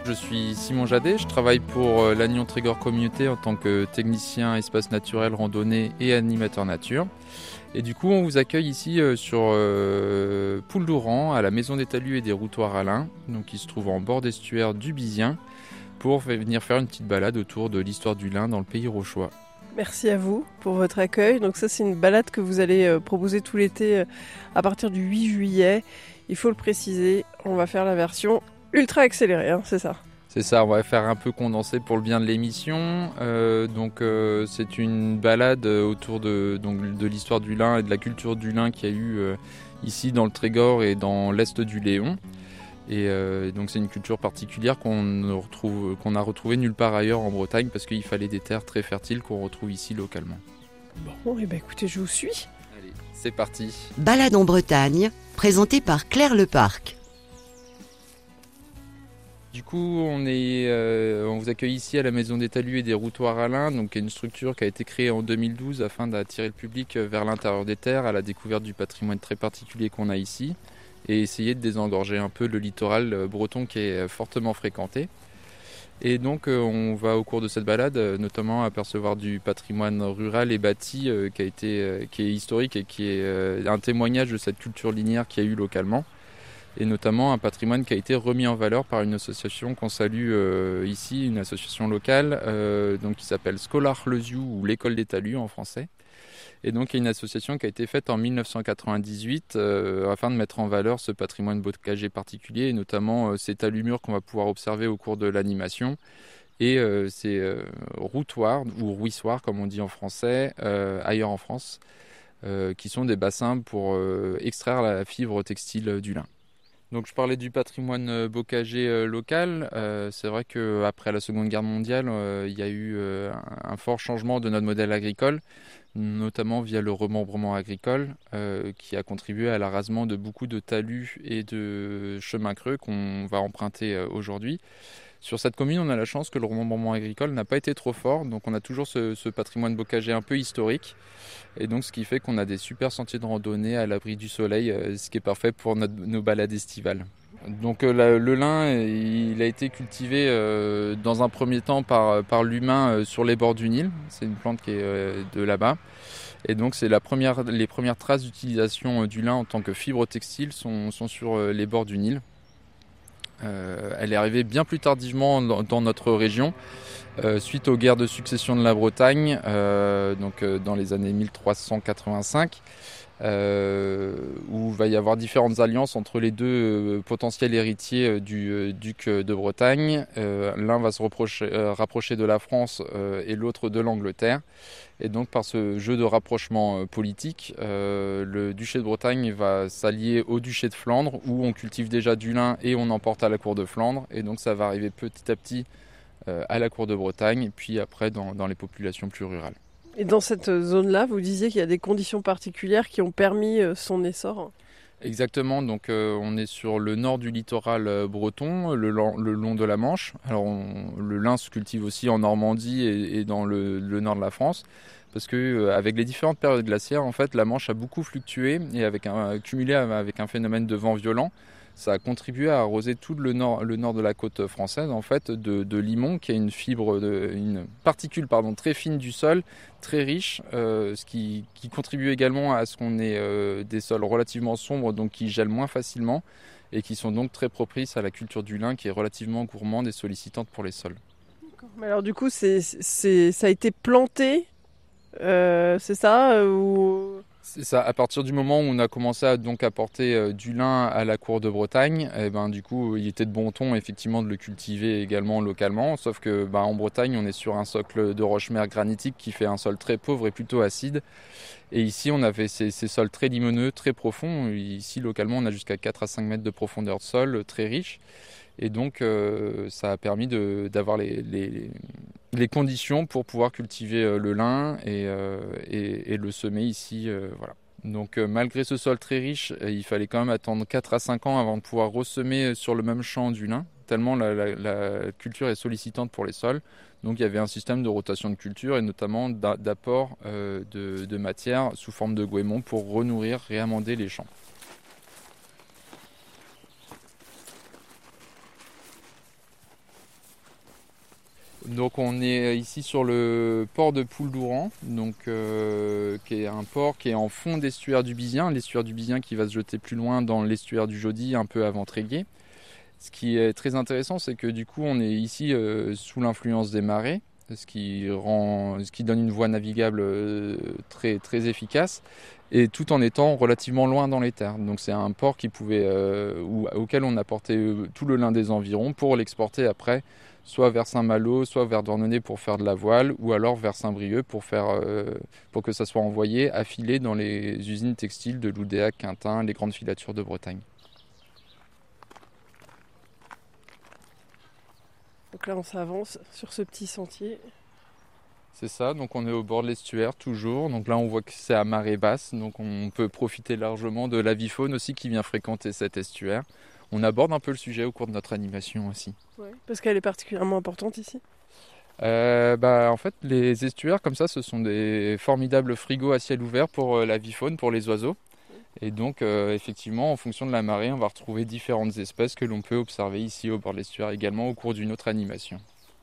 Je suis Simon Jadet, je travaille pour l'Agnon Trégor Communauté en tant que technicien espace naturel, randonnée et animateur nature. Et du coup, on vous accueille ici sur Poules-d'Oran, à la Maison des Talus et des Routoirs Alain, donc qui se trouve en bord d'estuaire du Bizien, pour venir faire une petite balade autour de l'histoire du lin dans le pays rauchois. Merci à vous pour votre accueil. Donc ça, c'est une balade que vous allez proposer tout l'été à partir du 8 juillet. Il faut le préciser, on va faire la version ultra accélérée, hein, c'est ça. C'est ça, on va faire un peu condensé pour le bien de l'émission. C'est une balade autour de l'histoire du lin et de la culture du lin qu'il y a eu ici dans le Trégor et dans l'est du Léon. Et donc c'est une culture particulière qu'on a retrouvée nulle part ailleurs en Bretagne parce qu'il fallait des terres très fertiles qu'on retrouve ici localement. Bon, et ben écoutez, je vous suis. Allez, c'est parti. Balade en Bretagne, présentée par Claire Leparc. Du coup, on vous accueille ici à la Maison des Talus et des Routoirs Alain, donc qui est une structure qui a été créée en 2012 afin d'attirer le public vers l'intérieur des terres à la découverte du patrimoine très particulier qu'on a ici et essayer de désengorger un peu le littoral breton qui est fortement fréquenté. Et donc on va au cours de cette balade notamment apercevoir du patrimoine rural et bâti qui est historique et qui est un témoignage de cette culture linière qu'il y a eu localement. Et notamment un patrimoine qui a été remis en valeur par une association qu'on salue ici, une association locale qui s'appelle Scolar Leziou ou l'École des Talus en français. Et donc il y a une association qui a été faite en 1998 afin de mettre en valeur ce patrimoine bocager particulier et notamment ces talus-murs qu'on va pouvoir observer au cours de l'animation et ces routoirs ou ruissoirs comme on dit en français ailleurs en France qui sont des bassins pour extraire la fibre textile du lin. Donc je parlais du patrimoine bocager local. C'est vrai qu'après la Seconde Guerre mondiale, il y a eu un fort changement de notre modèle agricole, notamment via le remembrement agricole, qui a contribué à l'arasement de beaucoup de talus et de chemins creux qu'on va emprunter aujourd'hui. Sur cette commune, on a la chance que le remembrement agricole n'a pas été trop fort, donc on a toujours ce patrimoine bocager un peu historique. Et donc ce qui fait qu'on a des super sentiers de randonnée à l'abri du soleil, ce qui est parfait pour nos balades estivales. Donc le lin, il a été cultivé dans un premier temps par l'humain sur les bords du Nil. C'est une plante qui est de là-bas. Et donc c'est les premières traces d'utilisation du lin en tant que fibre textile sont sur les bords du Nil. Elle est arrivée bien plus tardivement dans notre région, suite aux guerres de succession de la Bretagne, dans les années 1385, où il va y avoir différentes alliances entre les deux potentiels héritiers du duc de Bretagne. L'un va se rapprocher de la France et l'autre de l'Angleterre. Et donc par ce jeu de rapprochement politique, le duché de Bretagne va s'allier au duché de Flandre, où on cultive déjà du lin et on emporte à la cour de Flandre. Et donc ça va arriver petit à petit à la cour de Bretagne, puis après dans les populations plus rurales. Et dans cette zone-là, vous disiez qu'il y a des conditions particulières qui ont permis son essor. Exactement, donc on est sur le nord du littoral breton, le long de la Manche. Alors le lin se cultive aussi en Normandie et dans le nord de la France, parce que avec les différentes périodes glaciaires, en fait, la Manche a beaucoup fluctué et cumulé avec un phénomène de vent violent, ça a contribué à arroser tout le nord de la côte française, en fait, de limon, qui est une particule très fine du sol, très riche, ce qui contribue également à ce qu'on ait des sols relativement sombres, donc qui gèlent moins facilement, et qui sont donc très propices à la culture du lin, qui est relativement gourmande et sollicitante pour les sols. Mais alors du coup, ça a été planté, c'est ça ou... C'est ça, à partir du moment où on a commencé à donc apporter du lin à la cour de Bretagne, du coup il était de bon ton effectivement de le cultiver également localement, sauf que en Bretagne on est sur un socle de roche-mère granitique qui fait un sol très pauvre et plutôt acide. Et ici on avait ces sols très limoneux, très profonds. Ici localement on a jusqu'à 4 à 5 mètres de profondeur de sol, très riche. Et donc ça a permis d'avoir les conditions pour pouvoir cultiver le lin et le semer ici. Voilà. Donc malgré ce sol très riche, il fallait quand même attendre 4 à 5 ans avant de pouvoir ressemer sur le même champ du lin, tellement la culture est sollicitante pour les sols. Donc il y avait un système de rotation de culture et notamment d'apport de matière sous forme de goémon pour renourrir, réamender les champs. Donc on est ici sur le port de Poules-d'Ouran, qui est un port qui est en fond d'estuaire du Bizien, l'estuaire du Bizien qui va se jeter plus loin dans l'estuaire du Jaudy, un peu avant Tréguier. Ce qui est très intéressant, c'est que du coup on est ici sous l'influence des marées, ce qui donne une voie navigable très, très efficace, et tout en étant relativement loin dans les terres. Donc c'est un port auquel on apportait tout le lin des environs pour l'exporter après, soit vers Saint-Malo, soit vers Douarnenez pour faire de la voile, ou alors vers Saint-Brieuc pour que ça soit envoyé affiler dans les usines textiles de Loudéac, Quintin, les grandes filatures de Bretagne. Donc là, on s'avance sur ce petit sentier. C'est ça, donc on est au bord de l'estuaire toujours. Donc là, on voit que c'est à marée basse, donc on peut profiter largement de l'avifaune aussi qui vient fréquenter cet estuaire. On aborde un peu le sujet au cours de notre animation aussi. Ouais, parce qu'elle est particulièrement importante ici. En fait, les estuaires comme ça, ce sont des formidables frigos à ciel ouvert pour l'avifaune, pour les oiseaux. Et donc, effectivement, en fonction de la marée, on va retrouver différentes espèces que l'on peut observer ici au bord de l'estuaire également au cours d'une autre animation.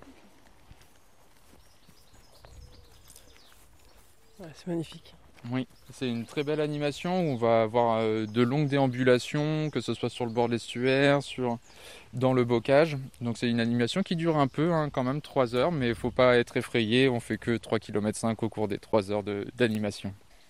Ouais, c'est magnifique. Oui, c'est une très belle animation où on va avoir de longues déambulations, que ce soit sur le bord de l'estuaire, dans le bocage. Donc c'est une animation qui dure un peu, quand même 3 heures, mais il ne faut pas être effrayé, on fait que 3,5 km au cours des 3 heures d'animation.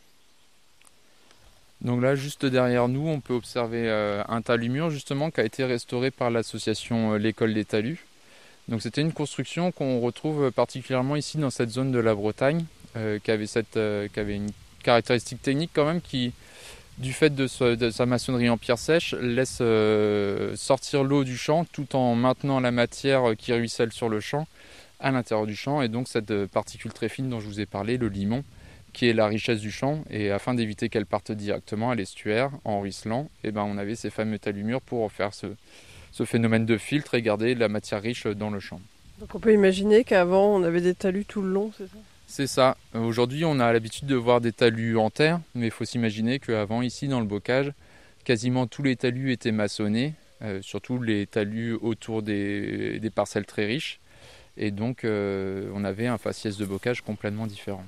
Donc là, juste derrière nous, on peut observer un talus-mur justement qui a été restauré par l'association L'École des Talus. Donc c'était une construction qu'on retrouve particulièrement ici dans cette zone de la Bretagne, qui avait une caractéristique technique quand même qui, du fait de sa maçonnerie en pierre sèche, laisse sortir l'eau du champ tout en maintenant la matière qui ruisselle sur le champ à l'intérieur du champ. Et donc cette particule très fine dont je vous ai parlé, le limon, qui est la richesse du champ, et afin d'éviter qu'elle parte directement à l'estuaire en ruisselant, on avait ces fameux talus-murs pour faire ce phénomène de filtre et garder la matière riche dans le champ. Donc on peut imaginer qu'avant on avait des talus tout le long, c'est ça ? C'est ça. Aujourd'hui on a l'habitude de voir des talus en terre, mais il faut s'imaginer qu'avant ici dans le bocage, quasiment tous les talus étaient maçonnés, surtout les talus autour des parcelles très riches, et donc on avait un faciès de bocage complètement différent.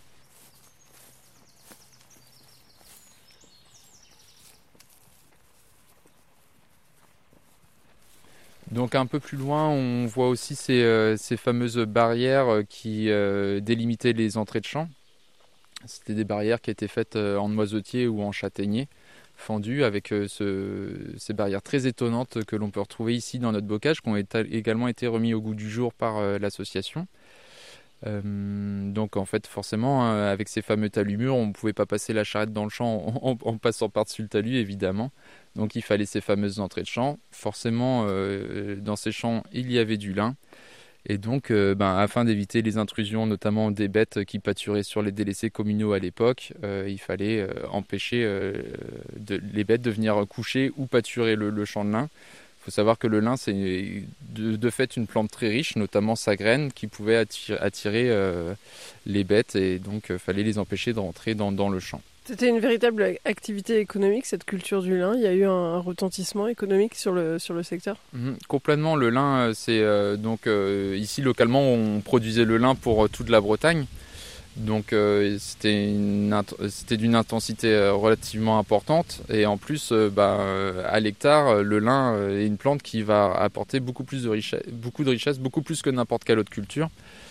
Donc un peu plus loin, on voit aussi ces fameuses barrières qui délimitaient les entrées de champs. C'était des barrières qui étaient faites en noisetier ou en châtaignier, fendues avec ces barrières très étonnantes que l'on peut retrouver ici dans notre bocage, qui ont également été remis au goût du jour par l'association. Donc en fait forcément avec ces fameux talus-murs on ne pouvait pas passer la charrette dans le champ en passant par-dessus le talus évidemment, donc il fallait ces fameuses entrées de champ. Forcément dans ces champs il y avait du lin, et donc afin d'éviter les intrusions notamment des bêtes qui pâturaient sur les délaissés communaux à l'époque, il fallait empêcher les bêtes de venir coucher ou pâturer le champ de lin. Il faut savoir que le lin, c'est de fait une plante très riche, notamment sa graine, qui pouvait attirer les bêtes, et donc il fallait les empêcher de rentrer dans le champ. C'était une véritable activité économique, cette culture du lin. Il y a eu un retentissement économique sur le secteur. Complètement, le lin, c'est ici localement on produisait le lin pour toute la Bretagne. Donc c'était d'une intensité relativement importante, et en plus à l'hectare le lin est une plante qui va apporter beaucoup de richesse, beaucoup plus que n'importe quelle autre culture.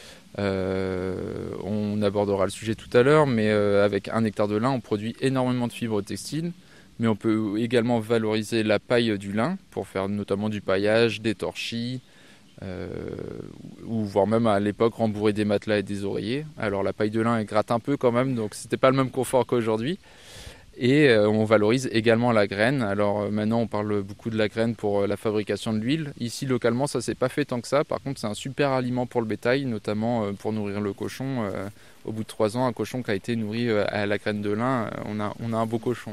On abordera le sujet tout à l'heure, mais avec 1 hectare de lin on produit énormément de fibres textiles, mais on peut également valoriser la paille du lin pour faire notamment du paillage, des torchis, ou voire même à l'époque rembourrer des matelas et des oreillers. Alors la paille de lin elle gratte un peu quand même, donc c'était pas le même confort qu'aujourd'hui. Et on valorise également la graine. Alors maintenant on parle beaucoup de la graine pour la fabrication de l'huile. Ici localement ça s'est pas fait tant que ça. Par contre c'est un super aliment pour le bétail, notamment pour nourrir le cochon. Au bout de 3 ans, un cochon qui a été nourri à la graine de lin, on a un beau cochon.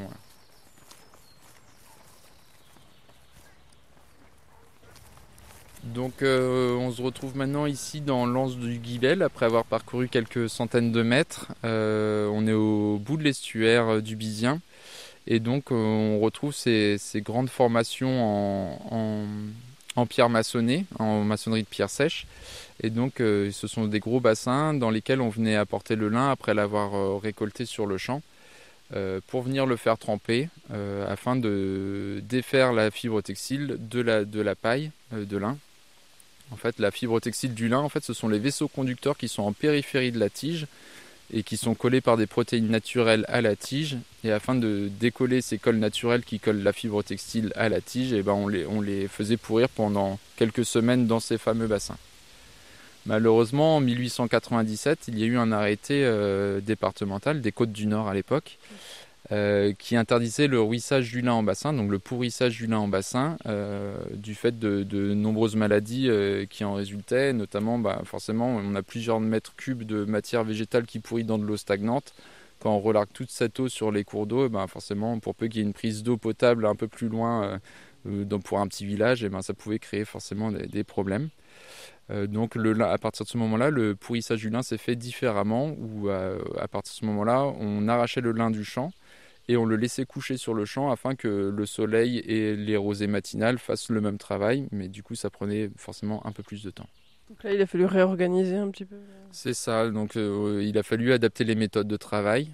Donc on se retrouve maintenant ici dans l'anse du Guibel après avoir parcouru quelques centaines de mètres. On est au bout de l'estuaire du Bizien, et donc on retrouve ces grandes formations en pierre maçonnée, en maçonnerie de pierre sèche. Et donc ce sont des gros bassins dans lesquels on venait apporter le lin après l'avoir récolté sur le champ pour venir le faire tremper afin de défaire la fibre textile de la paille de lin. En fait, la fibre textile du lin, en fait, ce sont les vaisseaux conducteurs qui sont en périphérie de la tige et qui sont collés par des protéines naturelles à la tige. Et afin de décoller ces colles naturelles qui collent la fibre textile à la tige, et ben on les faisait pourrir pendant quelques semaines dans ces fameux bassins. Malheureusement, en 1897, il y a eu un arrêté départemental des Côtes-du-Nord à l'époque qui interdisait le rouissage du lin en bassin, donc le pourrissage du lin en bassin, du fait de nombreuses maladies qui en résultaient, notamment forcément on a plusieurs mètres cubes de matière végétale qui pourrit dans de l'eau stagnante. Quand on relargue toute cette eau sur les cours d'eau, forcément pour peu qu'il y ait une prise d'eau potable un peu plus loin pour un petit village, ça pouvait créer forcément des problèmes. Donc à partir de ce moment-là, le pourrissage du lin s'est fait différemment, où à partir de ce moment-là, on arrachait le lin du champ et on le laissait coucher sur le champ afin que le soleil et les rosées matinales fassent le même travail, mais du coup ça prenait forcément un peu plus de temps. Donc là il a fallu réorganiser un petit peu. C'est ça, donc il a fallu adapter les méthodes de travail.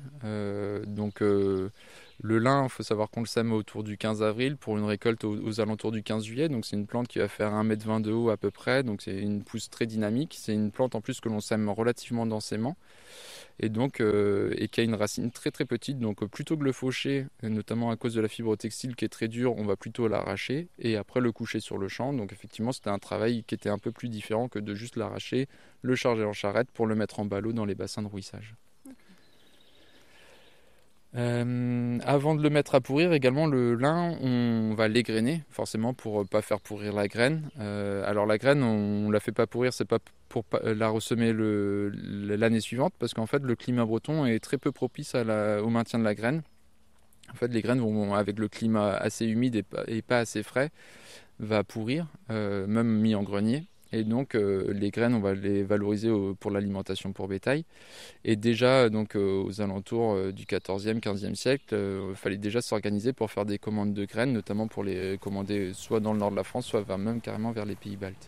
Le lin, il faut savoir qu'on le sème autour du 15 avril pour une récolte aux alentours du 15 juillet. Donc c'est une plante qui va faire 1,20 m de haut à peu près. Donc c'est une pousse très dynamique. C'est une plante en plus que l'on sème relativement densément. Et qui a une racine très très petite. Donc plutôt que le faucher, notamment à cause de la fibre textile qui est très dure, on va plutôt l'arracher et après le coucher sur le champ. Donc effectivement c'était un travail qui était un peu plus différent que de juste l'arracher, le charger en charrette pour le mettre en ballot dans les bassins de rouissage. Avant de le mettre à pourrir, également le lin, on va l'égrainer forcément pour pas faire pourrir la graine. Alors la graine, on la fait pas pourrir, c'est pas pour la ressemer l'année suivante, parce qu'en fait le climat breton est très peu propice au maintien de la graine. En fait, les graines vont, avec le climat assez humide et pas assez frais, va pourrir, même mis en grenier. Et donc les graines, on va les valoriser pour l'alimentation pour bétail. Et déjà aux alentours du 14e, 15e siècle, il fallait déjà s'organiser pour faire des commandes de graines, notamment pour les commander soit dans le nord de la France, soit même carrément vers les pays baltes.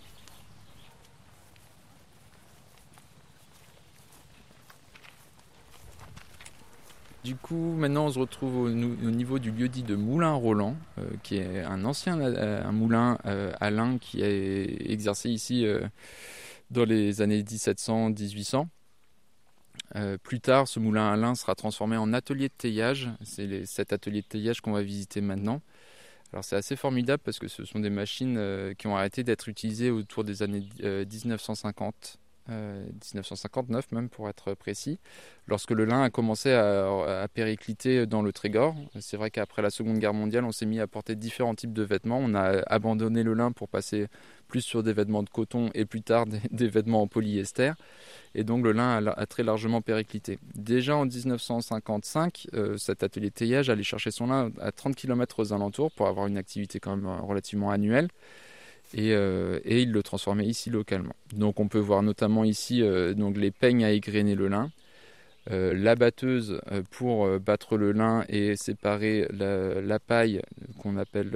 Du coup, maintenant, on se retrouve au niveau du lieu-dit de Moulin-Roland, qui est un ancien moulin à lin qui a exercé ici dans les années 1700-1800. Plus tard, ce moulin à lin sera transformé en atelier de teillage. C'est cet atelier de teillage qu'on va visiter maintenant. Alors c'est assez formidable parce que ce sont des machines qui ont arrêté d'être utilisées autour des années 1950. 1959 même pour être précis, lorsque le lin a commencé à péricliter dans le Trégor. C'est vrai qu'après la Seconde Guerre mondiale, on s'est mis à porter différents types de vêtements. On a abandonné le lin pour passer plus sur des vêtements de coton et plus tard des vêtements en polyester. Et donc le lin a très largement périclité. Déjà en 1955, cet atelier de teillage allait chercher son lin à 30 km aux alentours pour avoir une activité quand même relativement annuelle. Et il le transformait ici localement. Donc on peut voir notamment ici les peignes à égrener le lin, la batteuse pour battre le lin et séparer la paille qu'on appelle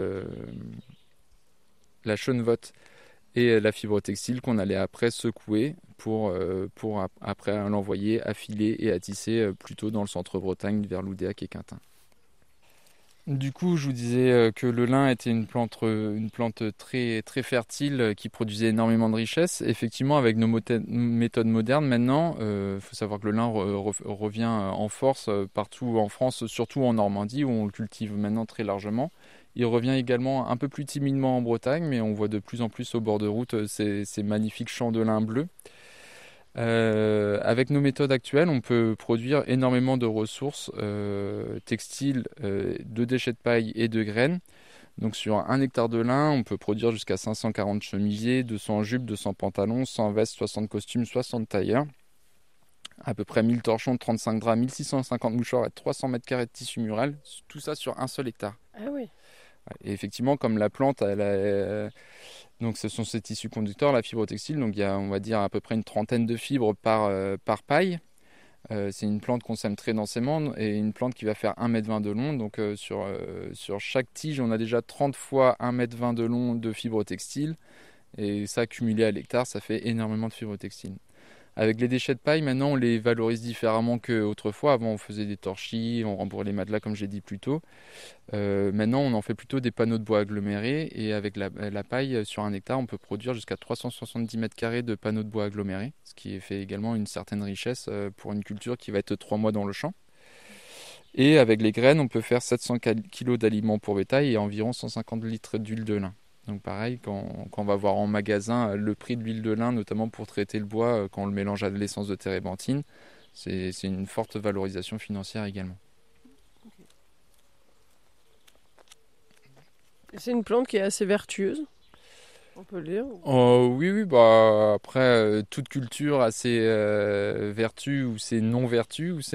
la chenevotte et la fibre textile qu'on allait après secouer pour après l'envoyer à filer et à tisser plutôt dans le centre-Bretagne vers Loudéac et Quintin. Du coup, je vous disais que le lin était une plante très, très fertile qui produisait énormément de richesses. Effectivement, avec nos méthodes modernes maintenant, faut savoir que le lin revient en force partout en France, surtout en Normandie où on le cultive maintenant très largement. Il revient également un peu plus timidement en Bretagne, mais on voit de plus en plus au bord de route ces magnifiques champs de lin bleu. Avec nos méthodes actuelles, on peut produire énormément de ressources textiles, de déchets de paille et de graines. Donc sur 1 hectare de lin, on peut produire jusqu'à 540 chemisiers, 200 jupes, 200 pantalons, 100 vestes, 60 costumes, 60 tailleurs. À peu près 1000 torchons de 35 draps, 1650 mouchoirs et 300 mètres carrés de tissu mural. Tout ça sur un seul hectare. Ah oui. Et effectivement, comme la plante, donc ce sont ces tissus conducteurs, la fibre textile. Donc il y a, on va dire, à peu près une trentaine de fibres par paille. C'est une plante qu'on sème très densément et une plante qui va faire 1,20 m de long. Donc sur chaque tige, on a déjà 30 fois 1,20 m de long de fibres textiles. Et ça, cumulé à l'hectare, ça fait énormément de fibres textiles. Avec les déchets de paille, maintenant, on les valorise différemment qu'autrefois. Avant, on faisait des torchis, on rembourrait les matelas, comme j'ai dit plus tôt. Maintenant, on en fait plutôt des panneaux de bois agglomérés. Et avec la paille, sur un hectare, on peut produire jusqu'à 370 m² de panneaux de bois agglomérés, ce qui fait également une certaine richesse pour une culture qui va être 3 mois dans le champ. Et avec les graines, on peut faire 700 kg d'aliments pour bétail et environ 150 litres d'huile de lin. Donc pareil, quand on va voir en magasin le prix de l'huile de lin, notamment pour traiter le bois, quand on le mélange à de l'essence de térébenthine, c'est une forte valorisation financière également. C'est une plante qui est assez vertueuse, on peut le dire. Oui, après, toute culture a ses vertus ou ses non-vertus, ou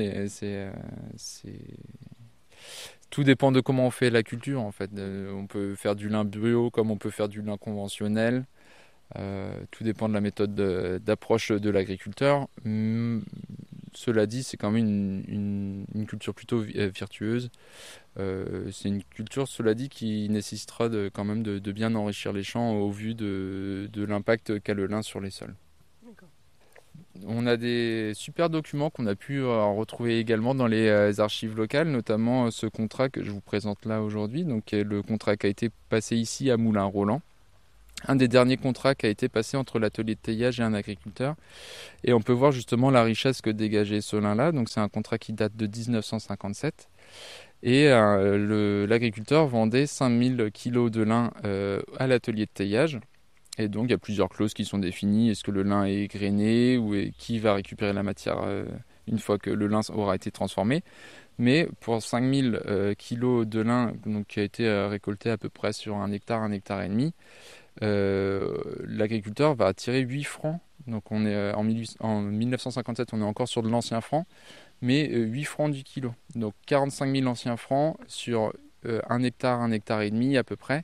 tout dépend de comment on fait la culture en fait. On peut faire du lin bio comme on peut faire du lin conventionnel. Tout dépend de la méthode d'approche de l'agriculteur. Cela dit, c'est quand même une culture plutôt vertueuse. C'est une culture, cela dit, qui nécessitera quand même de bien enrichir les champs au vu de l'impact qu'a le lin sur les sols. On a des super documents qu'on a pu retrouver également dans les archives locales, notamment ce contrat que je vous présente là aujourd'hui, donc le contrat qui a été passé ici à Moulins-Roland. Un des derniers contrats qui a été passé entre l'atelier de teillage et un agriculteur. Et on peut voir justement la richesse que dégageait ce lin-là. Donc c'est un contrat qui date de 1957. Et l'agriculteur vendait 5000 kg de lin à l'atelier de teillage. Et donc il y a plusieurs clauses qui sont définies. Est-ce que le lin est grainé ou qui va récupérer la matière une fois que le lin aura été transformé. Mais pour 5000 kg de lin donc, qui a été récolté à peu près sur 1 hectare et demi, l'agriculteur va tirer 8 francs. Donc on est en 1957, on est encore sur de l'ancien franc, mais 8 francs du kilo. Donc 45 000 anciens francs sur 1 hectare et demi à peu près,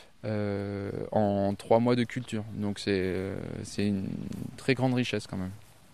en 3 mois de culture. Donc c'est une très grande richesse quand même.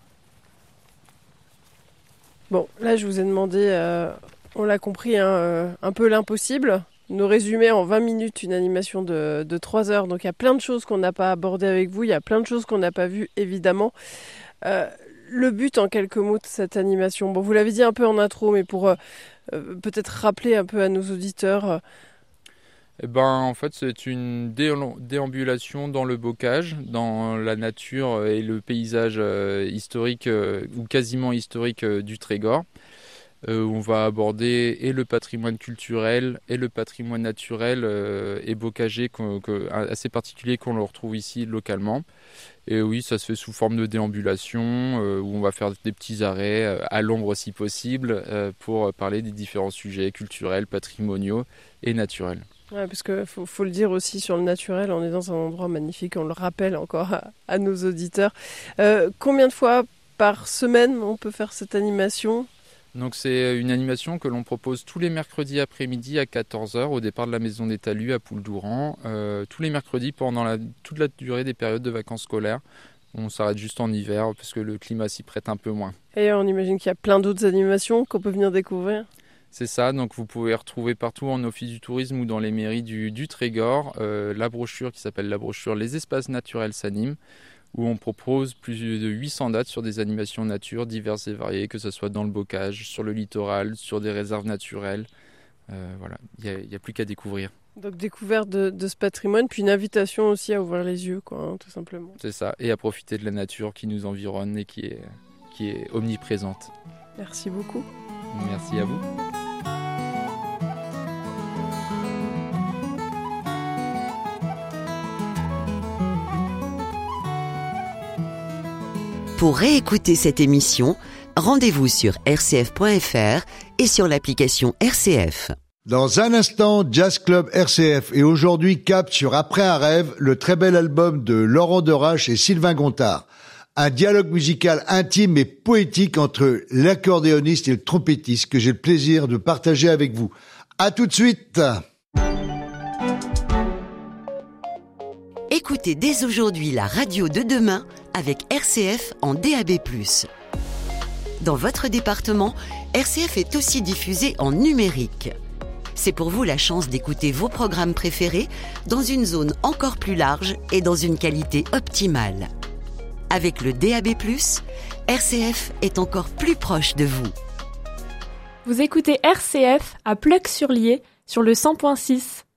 Bon, là je vous ai demandé, on l'a compris, un peu l'impossible. Nous résumer en 20 minutes une animation de 3 heures. Donc il y a plein de choses qu'on n'a pas abordées avec vous, il y a plein de choses qu'on n'a pas vues évidemment. Le but en quelques mots de cette animation, bon vous l'avez dit un peu en intro, mais pour peut-être rappeler un peu à nos auditeurs. En fait c'est une déambulation dans le bocage, dans la nature et le paysage historique ou quasiment historique du Trégor. Où on va aborder et le patrimoine culturel et le patrimoine naturel et bocager assez particulier qu'on le retrouve ici localement. Et oui, ça se fait sous forme de déambulation où on va faire des petits arrêts à l'ombre si possible pour parler des différents sujets culturels, patrimoniaux et naturels. Ouais, parce qu'il faut le dire aussi sur le naturel, on est dans un endroit magnifique, on le rappelle encore à nos auditeurs. Combien de fois par semaine on peut faire cette animation ? Donc c'est une animation que l'on propose tous les mercredis après-midi à 14h au départ de la maison des Talus à Poules-d'Ouran, tous les mercredis pendant toute la durée des périodes de vacances scolaires. On s'arrête juste en hiver parce que le climat s'y prête un peu moins. Et on imagine qu'il y a plein d'autres animations qu'on peut venir découvrir. C'est ça, donc vous pouvez retrouver partout en office du tourisme ou dans les mairies du Trégor la brochure qui s'appelle la brochure Les espaces naturels s'animent, où on propose plus de 800 dates sur des animations nature diverses et variées, que ce soit dans le bocage, sur le littoral, sur des réserves naturelles. Voilà, il n'y a plus qu'à découvrir. Donc découverte de ce patrimoine, puis une invitation aussi à ouvrir les yeux, tout simplement. C'est ça, et à profiter de la nature qui nous environne et qui est omniprésente. Merci beaucoup. Merci à vous. Pour réécouter cette émission, rendez-vous sur rcf.fr et sur l'application RCF. Dans un instant, Jazz Club RCF et aujourd'hui cap sur Après un rêve, le très bel album de Laurent Derache et Sylvain Gontard. Un dialogue musical intime et poétique entre l'accordéoniste et le trompettiste que j'ai le plaisir de partager avec vous. À tout de suite. Écoutez dès aujourd'hui la radio de demain avec RCF en DAB+. Dans votre département, RCF est aussi diffusé en numérique. C'est pour vous la chance d'écouter vos programmes préférés dans une zone encore plus large et dans une qualité optimale. Avec le DAB+, RCF est encore plus proche de vous. Vous écoutez RCF à Pleuc-sur-Lier sur le 100.6.